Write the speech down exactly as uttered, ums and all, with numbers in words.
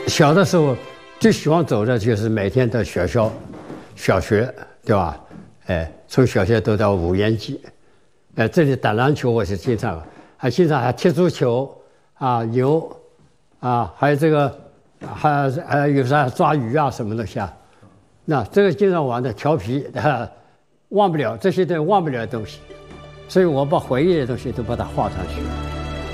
小的时候最喜欢走的就是每天的学校、小学，对吧？哎，从小学读到五年级，哎，这里打篮球我是经常，还经常还踢足球啊、游啊，还有这个还还有啥抓鱼啊什么东西啊，那这个经常玩的调皮，啊，忘不了这些都忘不了的东西，所以我把回忆的东西都把它画上去。